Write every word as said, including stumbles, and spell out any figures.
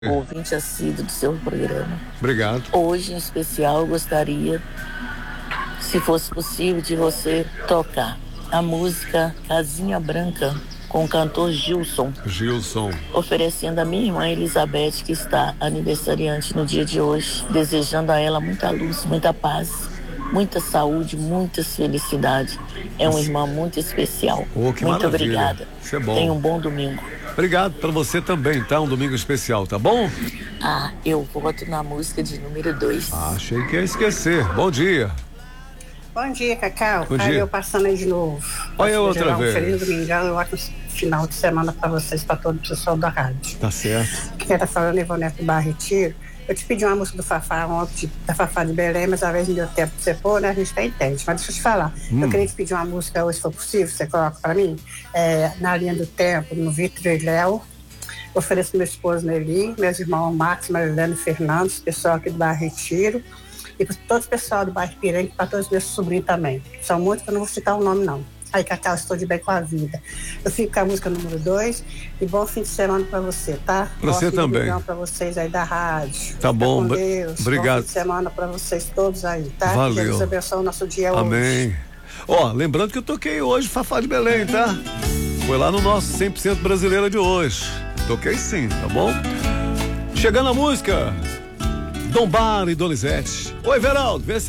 ouvinte assíduo do seu programa. Obrigado. Hoje, em especial, eu gostaria, se fosse possível, de você tocar a música Casinha Branca com o cantor Gilson. Gilson. Oferecendo a minha irmã Elizabeth, que está aniversariante no dia de hoje, desejando a ela muita luz, muita paz, muita saúde, muitas felicidades. É uma irmã muito especial. Oh, que muito maravilha. obrigada. Isso é bom. Tenha um bom domingo. Obrigado para você também, tá? Um domingo especial, tá bom? Ah, eu voto na música de número dois. Ah, achei que ia esquecer. Bom dia. Bom dia, Cacau. Bom Aí dia. eu passando aí de novo. Olha eu outra um vez. Feliz domingão e um ótimo final de semana para vocês, para todo o pessoal da rádio. Tá certo. Quem tá falando é Ivonete Barra Retiro. Eu te pedi uma música do Fafá ontem, da Fafá de Belém, mas às vezes não deu tempo de você pôr, né? A gente tá entende. Mas deixa eu te falar. Hum. Eu queria te pedir uma música hoje, se for possível, você coloca para mim, é, Na Linha do Tempo, no Vitor e Léo. Ofereço meu esposo Nelly, meus irmãos Max, Marilene e Fernandes, pessoal aqui do Barra Retiro, e para todo o pessoal do Bairro Piranha, para todos os meus sobrinhos também. São muitos que eu não vou citar o nome, não. Aí, Cacau, estou de bem com a vida. Eu fico com a música número dois e bom fim de semana para você, tá? Pra você também. Para vocês aí da rádio. Tá Fica bom. com Deus. Obrigado. Bom fim de semana para vocês todos aí, tá? Valeu. Que Deus abençoe o nosso dia Amém. hoje. Ó, lembrando que eu toquei hoje Fafá de Belém, tá? Foi lá no nosso cem por cento brasileira de hoje. Toquei sim, tá bom? Chegando a música Dom Bar e Donizete. Oi, Veraldo, vê se